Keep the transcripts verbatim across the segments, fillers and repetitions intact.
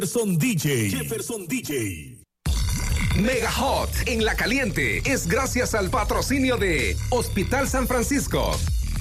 Jefferson D J. Jefferson D J. Mega Hot en La Caliente es gracias al patrocinio de Hospital San Francisco.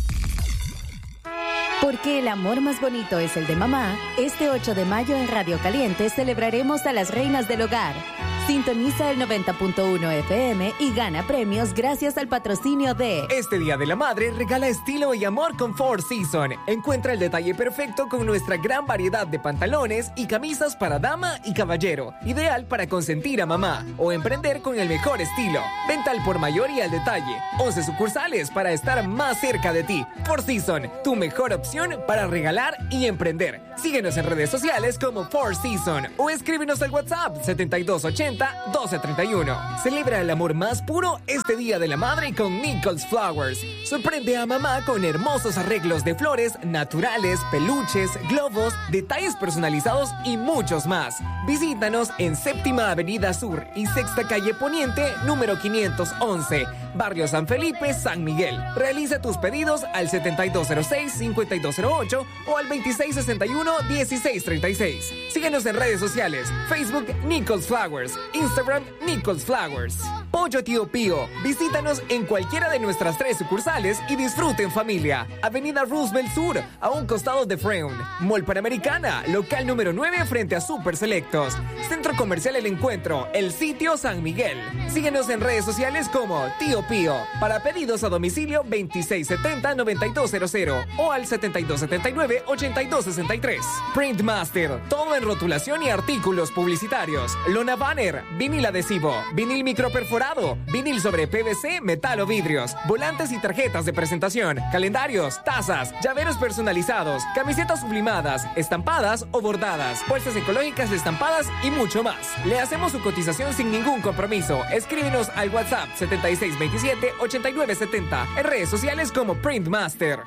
Porque el amor más bonito es el de mamá, este ocho de mayo en Radio Caliente celebraremos a las reinas del hogar. Sintoniza el noventa punto uno F M y gana premios gracias al patrocinio de... Este Día de la Madre regala estilo y amor con Four Seasons. Encuentra el detalle perfecto con nuestra gran variedad de pantalones y camisas para dama y caballero. Ideal para consentir a mamá o emprender con el mejor estilo. Venta al por mayor y al detalle. once sucursales para estar más cerca de ti. Four Seasons, tu mejor opción para regalar y emprender. Síguenos en redes sociales como Four Seasons o escríbenos al WhatsApp setenta y dos ochenta doce treinta y uno. Celebra el amor más puro este Día de la Madre con Nichols Flowers. Sorprende a mamá con hermosos arreglos de flores, naturales, peluches, globos, detalles personalizados y muchos más. Visítanos en Séptima Avenida Sur y Sexta Calle Poniente, número quinientos once, Barrio San Felipe, San Miguel. Realiza tus pedidos al setenta y dos cero seis, cincuenta y dos cero ocho o al veintiséis sesenta y uno, dieciséis treinta y seis. Síguenos en redes sociales, Facebook Nichols Flowers, Instagram Nichols Flowers. Pollo Tío Pío. Visítanos en cualquiera de nuestras tres sucursales y disfrute en familia. Avenida Roosevelt Sur, a un costado de Freun. Mall Panamericana, local número nueve frente a Super Selectos. Centro Comercial El Encuentro, El Sitio San Miguel. Síguenos en redes sociales como Tío Pío. Para pedidos a domicilio veintiséis setenta, noventa y dos cero cero o al setenta y dos setenta y nueve, ochenta y dos sesenta y tres. Printmaster. Todo en rotulación y artículos publicitarios. Lona Banner, vinil adhesivo, vinil microperforado, vinil sobre P V C, metal o vidrios, volantes y tarjetas de presentación, calendarios, tazas, llaveros personalizados, camisetas sublimadas, estampadas o bordadas, bolsas ecológicas estampadas y mucho más. Le hacemos su cotización sin ningún compromiso. Escríbenos al WhatsApp setenta y seis veintisiete, ochenta y nueve setenta, en redes sociales como Printmaster.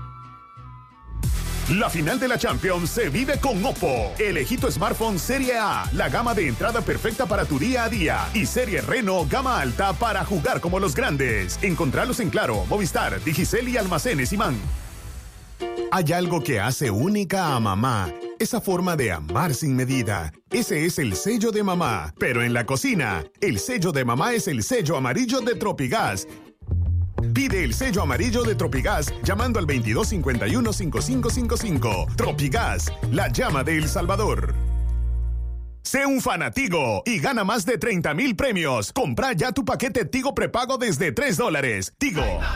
La final de la Champions se vive con Oppo. Elegí tu smartphone Serie A, la gama de entrada perfecta para tu día a día. Y Serie Reno, gama alta para jugar como los grandes. Encontralos en Claro, Movistar, Digicel y Almacenes Imán. Hay algo que hace única a mamá. Esa forma de amar sin medida. Ese es el sello de mamá. Pero en la cocina, el sello de mamá es el sello amarillo de Tropigas. Pide el sello amarillo de Tropigas llamando al veintidós cincuenta y uno, cincuenta y cinco cincuenta y cinco. Tropigas, la llama de El Salvador. Sé un fanatigo y gana más de treinta mil premios. Compra ya tu paquete Tigo prepago desde tres dólares. Tigo.